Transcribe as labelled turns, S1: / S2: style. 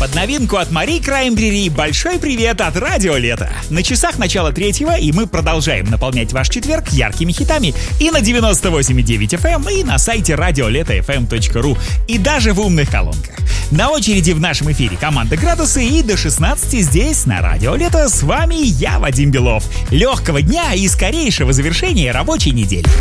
S1: под новинку от Мари Краймбрери большой привет от Радио Лето. На часах начало 3-го, и мы продолжаем наполнять ваш четверг яркими хитами и на 98,9 FM, и на сайте radioleto.fm.ru, и даже в умных колонках. На очереди в нашем эфире команда «Градусы», и до 16 здесь, на Радио Лето, с вами я, Вадим Белов. Легкого дня и скорейшего завершения рабочей недели.